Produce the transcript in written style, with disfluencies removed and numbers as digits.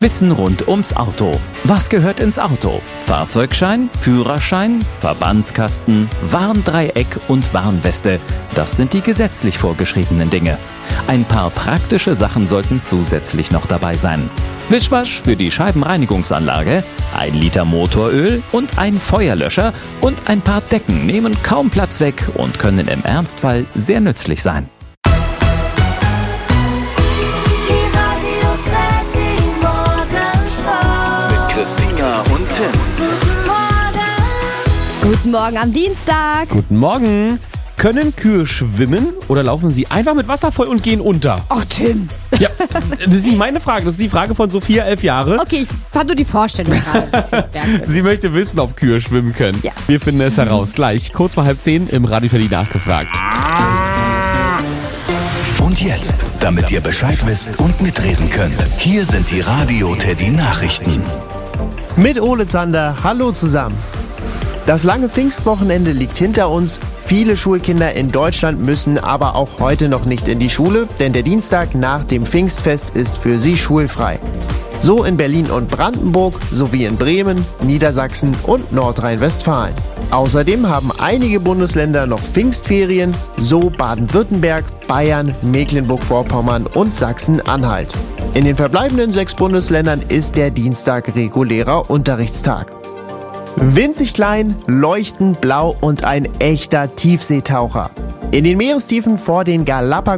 Wissen rund ums Auto. Was gehört ins Auto? Fahrzeugschein, Führerschein, Verbandskasten, Warndreieck und Warnweste. Das sind die gesetzlich vorgeschriebenen Dinge. Ein paar praktische Sachen sollten zusätzlich noch dabei sein. Wischwasch für die Scheibenreinigungsanlage, 1 Liter Motoröl und ein Feuerlöscher und ein paar Decken nehmen kaum Platz weg und können im Ernstfall sehr nützlich sein. Christina und Tim. Guten Morgen am Dienstag. Guten Morgen. Können Kühe schwimmen oder laufen sie einfach mit Wasser voll und gehen unter? Ach, Tim. Ja, das ist nicht meine Frage, das ist die Frage von Sophia, 11 Jahre. Okay, ich fand nur die Vorstellung gerade ein bisschen merkwürdig. Sie möchte wissen, ob Kühe schwimmen können. Ja. Wir finden es heraus. Gleich, kurz vor 9:30 im Radio Teddy nachgefragt. Und jetzt, damit ihr Bescheid wisst und mitreden könnt, hier sind die Radio Teddy Nachrichten. Mit Ole Zander, hallo zusammen. Das lange Pfingstwochenende liegt hinter uns. Viele Schulkinder in Deutschland müssen aber auch heute noch nicht in die Schule, denn der Dienstag nach dem Pfingstfest ist für sie schulfrei. So in Berlin und Brandenburg sowie in Bremen, Niedersachsen und Nordrhein-Westfalen. Außerdem haben einige Bundesländer noch Pfingstferien, so Baden-Württemberg, Bayern, Mecklenburg-Vorpommern und Sachsen-Anhalt. In den verbleibenden 6 Bundesländern ist der Dienstag regulärer Unterrichtstag. Winzig klein, leuchtend blau und ein echter Tiefseetaucher. In den Meerestiefen vor den Galapagos